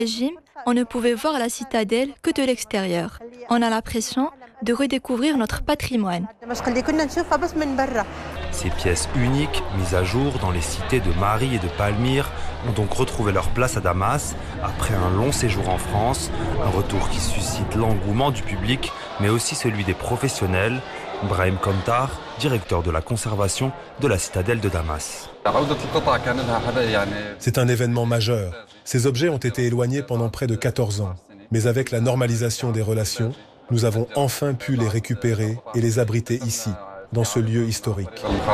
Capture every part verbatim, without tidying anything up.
Régime, on ne pouvait voir la citadelle que de l'extérieur. On a l'impression de redécouvrir notre patrimoine. Ces pièces uniques, mises à jour dans les cités de Mari et de Palmyre, ont donc retrouvé leur place à Damas après un long séjour en France, un retour qui suscite l'engouement du public, mais aussi celui des professionnels. Brahim Kontar, directeur de la conservation de la citadelle de Damas. C'est un événement majeur. Ces objets ont été éloignés pendant près de quatorze ans. Mais avec la normalisation des relations, nous avons enfin pu les récupérer et les abriter ici, dans ce lieu historique.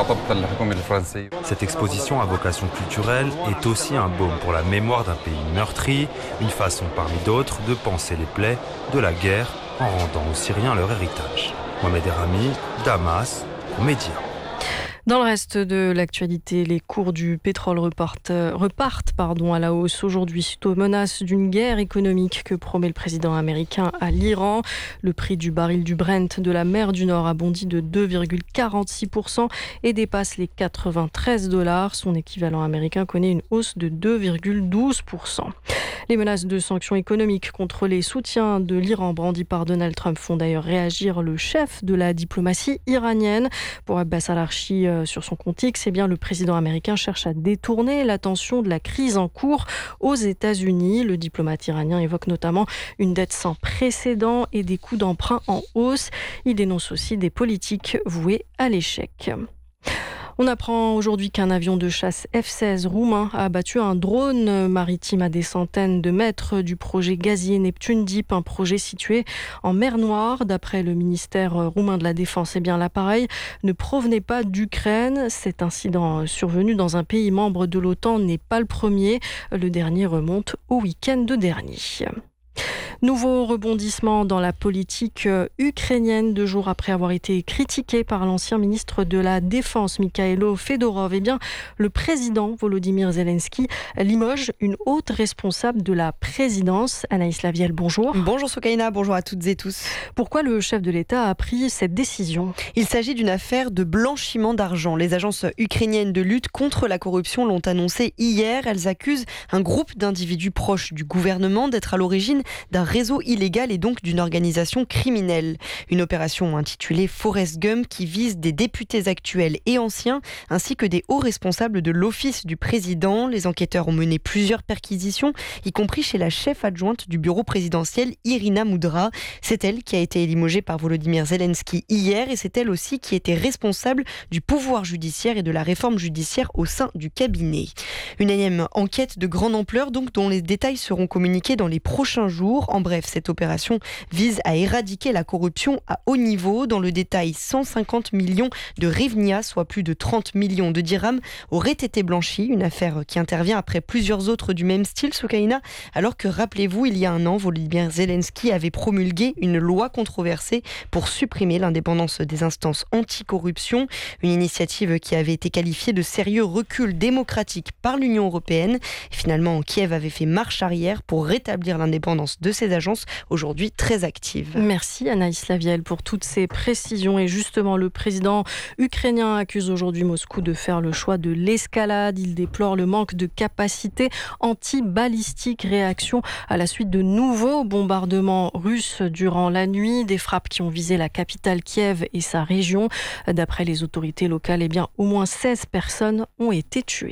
Cette exposition à vocation culturelle est aussi un baume pour la mémoire d'un pays meurtri, une façon parmi d'autres de panser les plaies de la guerre en rendant aux Syriens leur héritage. Mohamed Errami, Damas, pour Média. Dans le reste de l'actualité, les cours du pétrole repartent, repartent pardon, à la hausse aujourd'hui suite aux menaces d'une guerre économique que promet le président américain à l'Iran. Le prix du baril du Brent de la mer du Nord a bondi de deux virgule quarante-six pour cent et dépasse les quatre-vingt-treize dollars. Son équivalent américain connaît une hausse de deux virgule douze pour cent. Les menaces de sanctions économiques contre les soutiens de l'Iran brandis par Donald Trump font d'ailleurs réagir le chef de la diplomatie iranienne. Pour Abbas al-Archi, sur son compte X, eh bien, le président américain cherche à détourner l'attention de la crise en cours aux États-Unis. Le diplomate iranien évoque notamment une dette sans précédent et des coûts d'emprunt en hausse. Il dénonce aussi des politiques vouées à l'échec. On apprend aujourd'hui qu'un avion de chasse F seize roumain a abattu un drone maritime à des centaines de mètres du projet gazier Neptune Deep, un projet situé en mer Noire. D'après le ministère roumain de la Défense, eh bien, l'appareil ne provenait pas d'Ukraine. Cet incident survenu dans un pays membre de l'OTAN n'est pas le premier. Le dernier remonte au week-end dernier. Nouveau rebondissement dans la politique ukrainienne deux jours après avoir été critiqué par l'ancien ministre de la Défense Mikhailo Fedorov. Eh bien, le président Volodymyr Zelensky limoge une haute responsable de la présidence. Anaïs Lavielle, bonjour. Bonjour Soukaina, bonjour à toutes et tous. Pourquoi le chef de l'État a pris cette décision ? Il s'agit d'une affaire de blanchiment d'argent. Les agences ukrainiennes de lutte contre la corruption l'ont annoncé hier. Elles accusent un groupe d'individus proches du gouvernement d'être à l'origine d'un réseau illégal et donc d'une organisation criminelle. Une opération intitulée Forrest Gump qui vise des députés actuels et anciens ainsi que des hauts responsables de l'office du président. Les enquêteurs ont mené plusieurs perquisitions, y compris chez la chef adjointe du bureau présidentiel, Irina Moudra. C'est elle qui a été limogée par Volodymyr Zelensky hier et c'est elle aussi qui était responsable du pouvoir judiciaire et de la réforme judiciaire au sein du cabinet. Une énième enquête de grande ampleur donc dont les détails seront communiqués dans les prochains jours. En bref, cette opération vise à éradiquer la corruption à haut niveau. Dans le détail, cent cinquante millions de hryvnia, soit plus de trente millions de dirhams, auraient été blanchis. Une affaire qui intervient après plusieurs autres du même style, Soukaina, alors que, rappelez-vous, il y a un an, Volodymyr Zelensky avait promulgué une loi controversée pour supprimer l'indépendance des instances anticorruption. Une initiative qui avait été qualifiée de sérieux recul démocratique par l'Union européenne. Et finalement, Kiev avait fait marche arrière pour rétablir l'indépendance de ces agences, aujourd'hui très actives. Merci Anaïs Lavielle pour toutes ces précisions. Et justement, le président ukrainien accuse aujourd'hui Moscou de faire le choix de l'escalade. Il déplore le manque de capacité anti-balistique. Réaction à la suite de nouveaux bombardements russes durant la nuit. Des frappes qui ont visé la capitale Kiev et sa région. D'après les autorités locales, eh bien, au moins seize personnes ont été tuées.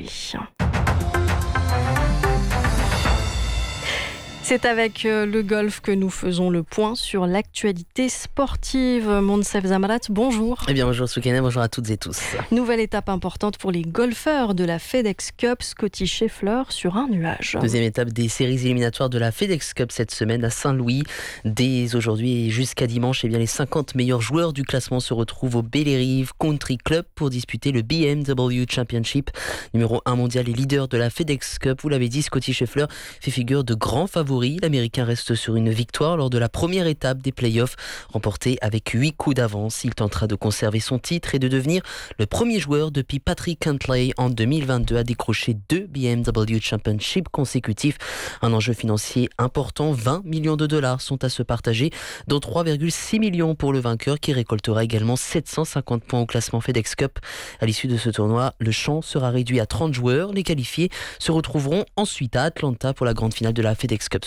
C'est avec le golf que nous faisons le point sur l'actualité sportive. Monsef Zamarat, bonjour. Eh bien, bonjour Soukaina, bonjour à toutes et tous. Nouvelle étape importante pour les golfeurs de la FedEx Cup, Scotty Scheffler sur un nuage. Deuxième étape des séries éliminatoires de la FedEx Cup cette semaine à Saint-Louis. Dès aujourd'hui et jusqu'à dimanche, eh bien, les cinquante meilleurs joueurs du classement se retrouvent au Bellerive Country Club pour disputer le B M W Championship. Numéro un mondial et leader de la FedEx Cup, vous l'avez dit, Scotty Scheffler fait figure de grand favori. L'Américain reste sur une victoire lors de la première étape des playoffs, remportée avec huit coups d'avance. Il tentera de conserver son titre et de devenir le premier joueur depuis Patrick Cantlay en deux mille vingt-deux à décrocher deux B M W Championship consécutifs. Un enjeu financier important, vingt millions de dollars sont à se partager, dont trois virgule six millions pour le vainqueur qui récoltera également sept cent cinquante points au classement FedEx Cup. À l'issue de ce tournoi, le champ sera réduit à trente joueurs. Les qualifiés se retrouveront ensuite à Atlanta pour la grande finale de la FedEx Cup